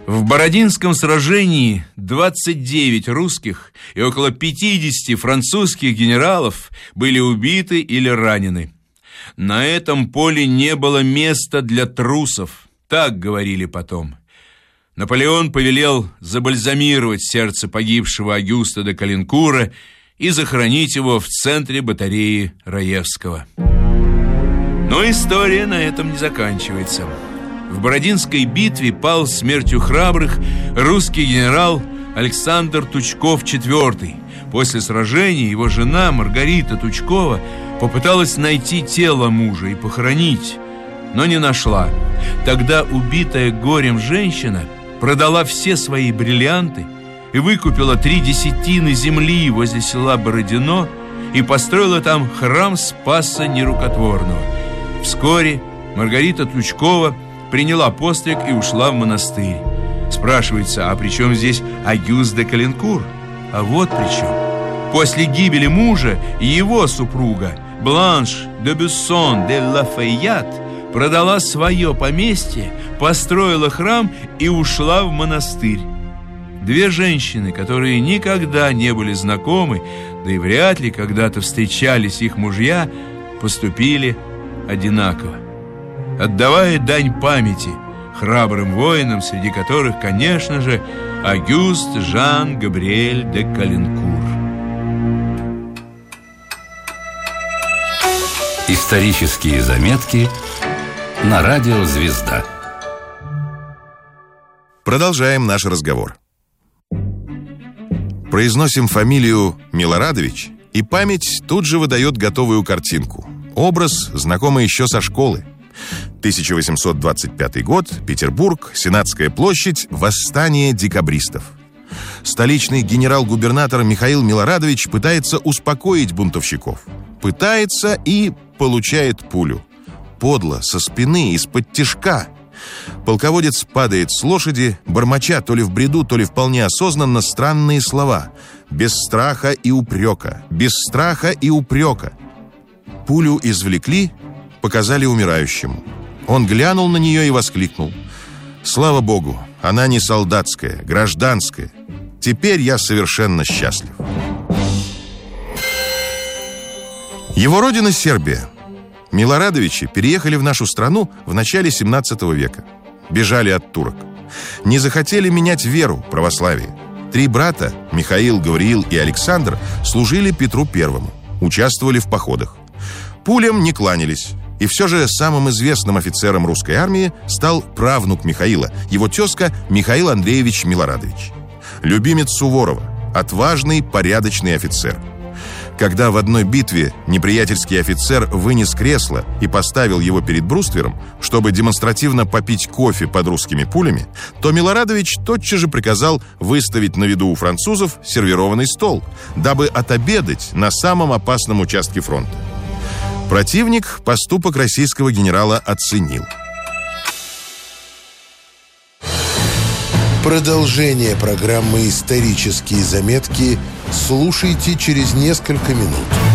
В Бородинском сражении 29 русских и около 50 французских генералов были убиты или ранены. На этом поле не было места для трусов, так говорили потом. Наполеон повелел забальзамировать сердце погибшего Агюста де Калинкура и захоронить его в центре батареи Раевского. Но история на этом не заканчивается. В Бородинской битве пал смертью храбрых русский генерал Александр Тучков IV. После сражения его жена Маргарита Тучкова попыталась найти тело мужа и похоронить, но не нашла. Тогда убитая горем женщина продала все свои бриллианты и выкупила 3 десятины земли возле села Бородино и построила там храм Спаса Нерукотворного. Вскоре Маргарита Тучкова приняла постриг и ушла в монастырь. Спрашивается, а при чем здесь Агюст де Калинкур? А вот при чем. После гибели мужа его супруга Бланш де Бюссон де Лафайят продала свое поместье, построила храм и ушла в монастырь. Две женщины, которые никогда не были знакомы, да и вряд ли когда-то встречались их мужья, поступили одинаково, отдавая дань памяти храбрым воинам, среди которых, конечно же, Агюст Жан Габриэль де Калинкур. Исторические заметки на радио «Звезда». Продолжаем наш разговор. Произносим фамилию Милорадович, и память тут же выдает готовую картинку. Образ, знакомый еще со школы. 1825 год, Петербург, Сенатская площадь, восстание декабристов. Столичный генерал-губернатор Михаил Милорадович пытается успокоить бунтовщиков. Пытается и получает пулю. Подло, со спины, из-под тишка. Полководец падает с лошади, бормоча то ли в бреду, то ли вполне осознанно странные слова: «Без страха и упрека, без страха и упрека». Пулю извлекли, показали умирающему. Он глянул на нее и воскликнул: «Слава Богу, она не солдатская, гражданская. Теперь я совершенно счастлив». Его родина Сербия. Милорадовичи переехали в нашу страну в начале 17 века. Бежали от турок. Не захотели менять веру, православие. 3 брата, Михаил, Гавриил и Александр, служили Петру Первому, участвовали в походах. Пулям не кланялись. И все же самым известным офицером русской армии стал правнук Михаила, его тезка Михаил Андреевич Милорадович. Любимец Суворова, отважный, порядочный офицер. Когда в одной битве неприятельский офицер вынес кресло и поставил его перед бруствером, чтобы демонстративно попить кофе под русскими пулями, то Милорадович тотчас же приказал выставить на виду у французов сервированный стол, дабы отобедать на самом опасном участке фронта. Противник поступок российского генерала оценил. Продолжение программы «Исторические заметки» слушайте через несколько минут.